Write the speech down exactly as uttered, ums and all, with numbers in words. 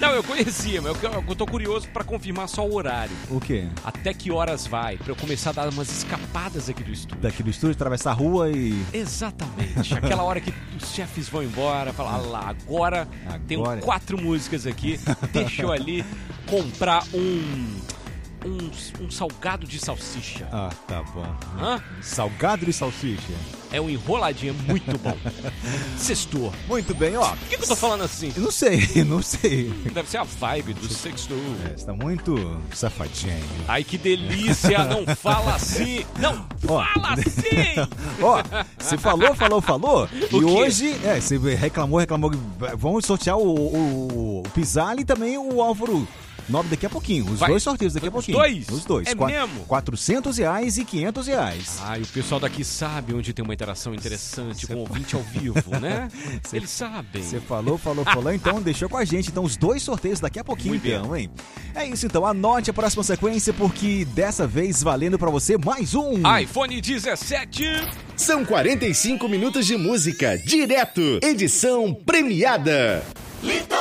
Não, eu conhecia, mas eu, eu tô curioso pra confirmar só o horário. O quê? Até que horas vai? Pra eu começar a dar umas escapadas aqui do estúdio. Daqui do estúdio, atravessar a rua e... Exatamente. Aquela hora que os chefes vão embora, falar, ah lá, agora, agora tenho quatro músicas aqui, deixa eu ali comprar um... Um, um salgado de salsicha. Ah, tá bom. Hã? Salgado de salsicha. É um enroladinho, é muito bom. Sextou. Muito bem, ó. Por que, que eu tô falando assim? Eu não sei, não sei. Deve ser a vibe do sextou. É, você tá muito safadinho. Ai, que delícia, não fala assim. Não, ó, fala assim. Ó, você falou, falou, falou. O e quê? hoje, é, você reclamou, reclamou. Vamos sortear o, o, o Pisali e também o Álvaro Nobre daqui a pouquinho. Os Vai. dois sorteios daqui a pouquinho. Os dois? Os dois. É Qua- mesmo? quatrocentos reais e quinhentos reais. Ah, e o pessoal daqui sabe onde tem uma interação interessante Cê com o fa- ouvinte ao vivo, né? Cê- Eles sabem. Você falou, falou, falou, então deixou com a gente. Então os dois sorteios daqui a pouquinho, Muito bem. então, hein? É isso, então. Anote a próxima sequência, porque dessa vez valendo pra você mais um... iPhone dezessete. São quarenta e cinco minutos de música, direto, edição premiada. Liton!